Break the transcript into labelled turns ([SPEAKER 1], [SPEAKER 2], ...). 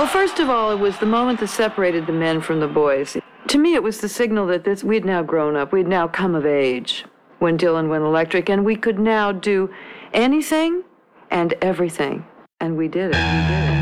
[SPEAKER 1] Well, first of all, it was the moment that separated the men from the boys. To me, it was the signal that we'd now grown up. We'd now come of age when Dylan went electric, and we could now do anything and everything. And we did it.